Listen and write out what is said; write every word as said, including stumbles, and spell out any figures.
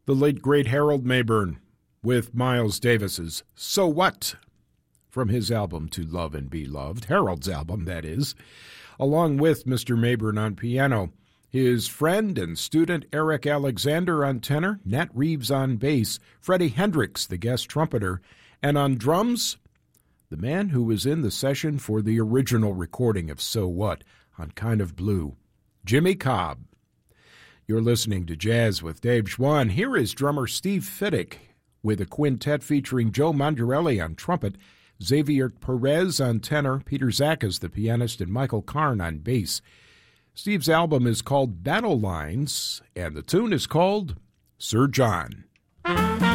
the late great Harold Mayburn with Miles Davis's So What from his album To Love and Be Loved, Harold's album, that is, along with Mister Mayburn on piano, his friend and student Eric Alexander on tenor, Nat Reeves on bass, Freddie Hendricks, the guest trumpeter, and on drums, the man who was in the session for the original recording of So What on Kind of Blue, Jimmy Cobb. You're listening to Jazz with Dave Schwann. Here is drummer Steve Fiddick with a quintet featuring Joe Mandarelli on trumpet, Xavier Perez on tenor, Peter Zakas, the pianist, and Michael Karn on bass. Steve's album is called Battle Lines, and the tune is called Sir John.